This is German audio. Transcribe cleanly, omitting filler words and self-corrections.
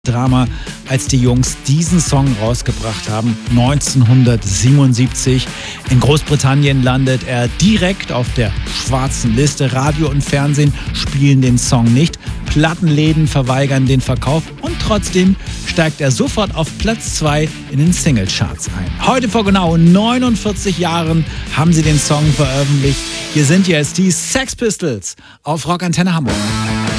Drama, als die Jungs diesen Song rausgebracht haben, 1977. In Großbritannien landet er direkt auf der schwarzen Liste. Radio und Fernsehen spielen den Song nicht. Plattenläden verweigern den Verkauf und trotzdem steigt er sofort auf Platz 2 in den Singlecharts ein. Heute vor genau 49 Jahren haben sie den Song veröffentlicht. Hier sind jetzt die Sex Pistols auf Rock Antenne Hamburg.